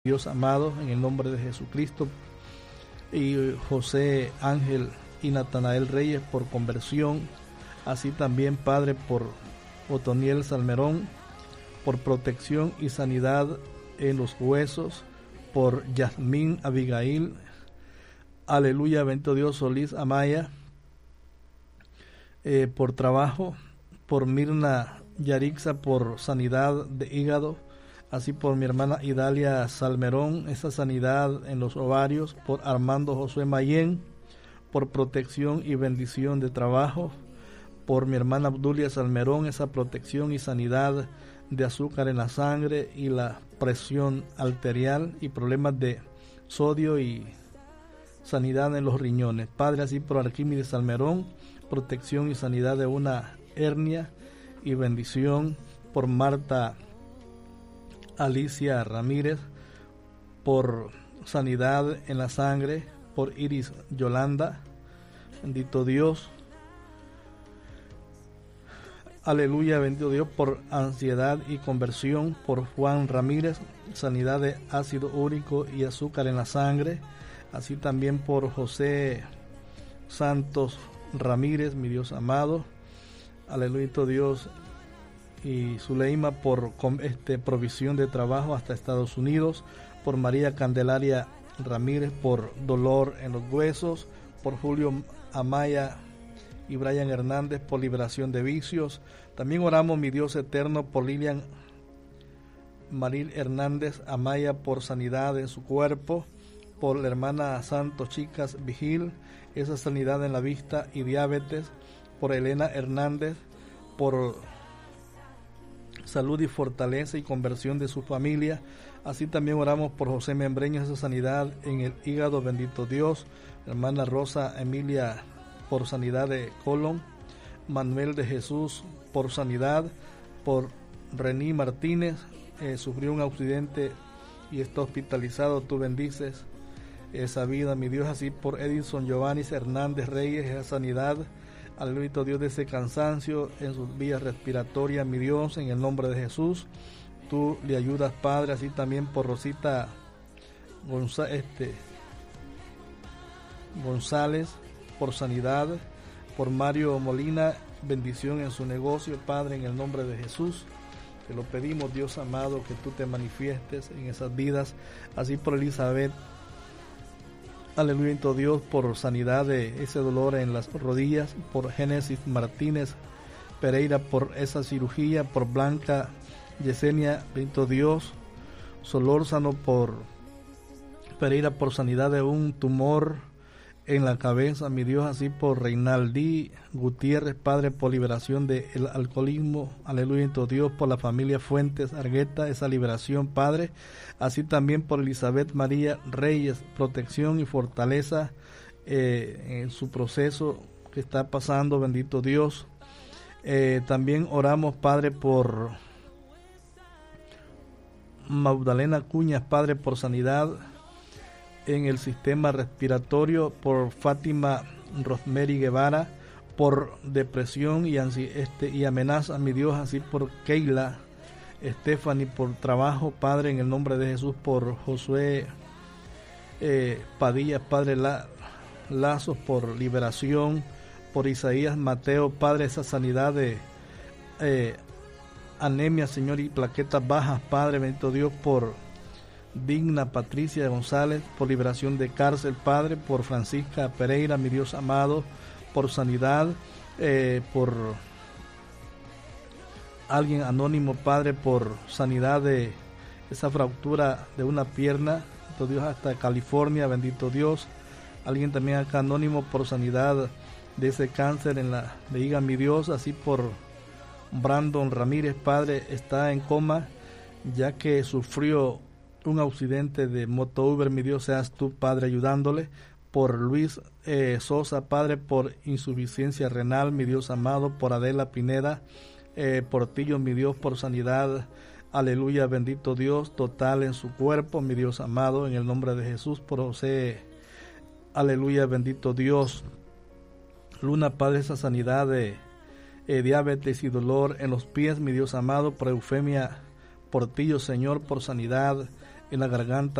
Dios amado, en el nombre de Jesucristo, y José Ángel y Natanael Reyes por conversión, así también, Padre, por Otoniel Salmerón, por protección y sanidad en los huesos, por Yasmín Abigail, aleluya, bendito Dios, Solís Amaya, por trabajo, por Mirna Yarixa, por sanidad de hígado, así por mi hermana Idalia Salmerón, esa sanidad en los ovarios, por Armando Josué Mayén, por protección y bendición de trabajo, por mi hermana Abdulia Salmerón, esa protección y sanidad de azúcar en la sangre y la presión arterial y problemas de sodio y sanidad en los riñones. Padre, así por Arquímedes Salmerón, protección y sanidad de una hernia y bendición, por Marta Alicia Ramírez, por sanidad en la sangre, por Iris Yolanda, bendito Dios, aleluya, bendito Dios, por ansiedad y conversión, por Juan Ramírez, sanidad de ácido úrico y azúcar en la sangre, así también por José Santos Ramírez, mi Dios amado, aleluya, Dios, y Zuleima por provisión de trabajo hasta Estados Unidos, por María Candelaria Ramírez por dolor en los huesos, por Julio Amaya y Brian Hernández por liberación de vicios. También oramos, mi Dios eterno, por Lilian Maril Hernández Amaya por sanidad en su cuerpo, por la hermana Santos Chicas Vigil, esa sanidad en la vista y diabetes, por Elena Hernández, por salud y fortaleza y conversión de su familia. Así también oramos por José Membreño, esa sanidad en el hígado, bendito Dios. Hermana Rosa Emilia por sanidad de colon, Manuel de Jesús por sanidad, por Rení Martínez, sufrió un accidente y está hospitalizado. Tú bendices esa vida, mi Dios. Así por Edison Giovanni Hernández Reyes, esa sanidad, aleluya, Dios, de ese cansancio en sus vías respiratorias, mi Dios, en el nombre de Jesús, tú le ayudas, Padre. Así también por Rosita González, por sanidad, por Mario Molina, bendición en su negocio, Padre, en el nombre de Jesús. Te lo pedimos, Dios amado, que tú te manifiestes en esas vidas. Así por Elizabeth, aleluya, Dios, por sanidad de ese dolor en las rodillas, por Génesis Martínez Pereira por esa cirugía, por Blanca Yesenia, bendito Dios, Solórzano por Pereira por sanidad de un tumor en la cabeza, mi Dios. Así por Reinaldi Gutiérrez, Padre, por liberación del alcoholismo, aleluya, Dios, por la familia Fuentes Argueta, esa liberación, Padre. Así también por Elizabeth María Reyes, protección y fortaleza en su proceso que está pasando, bendito Dios. También oramos, Padre, por Magdalena Cuñas, Padre, por sanidad en el sistema respiratorio, por Fátima Rosemary Guevara por depresión y amenaza, mi Dios. Así por Keila Stephanie por trabajo, Padre, en el nombre de Jesús, por Josué Padilla, Padre, Lazos por liberación, por Isaías Mateo, Padre, esa sanidad de anemia, Señor, y plaquetas bajas, Padre, bendito Dios, por Digna Patricia González, por liberación de cárcel, Padre, por Francisca Pereira, mi Dios amado, por sanidad, por alguien anónimo, Padre, por sanidad de esa fractura de una pierna, bendito Dios, hasta California, bendito Dios. Alguien también acá anónimo por sanidad de ese cáncer en la vejiga, mi Dios. Así por Brandon Ramírez, Padre, está en coma ya que sufrió un accidente de moto Uber, mi Dios, seas tú, Padre, ayudándole. Por Luis Sosa, Padre, por insuficiencia renal, mi Dios amado, por Adela Pineda Portillo, mi Dios, por sanidad, aleluya, bendito Dios, total en su cuerpo, mi Dios amado, en el nombre de Jesús. Por José, aleluya, bendito Dios, Luna, Padre, esa sanidad de diabetes y dolor en los pies, mi Dios amado. Por Eufemia Portillo, Señor, por sanidad en la garganta